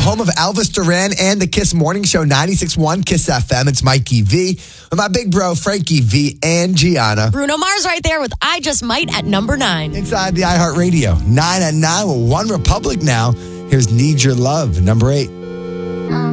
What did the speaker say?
home of Elvis Duran and the Kiss Morning Show, 96.1 Kiss FM. It's Mikey V with my big bro, Frankie V and Gianna. Bruno Mars right there with I Just Might at number 9. Inside the iHeartRadio, 9 at 9 with One Republic now. Here's Need Your Love, number 8.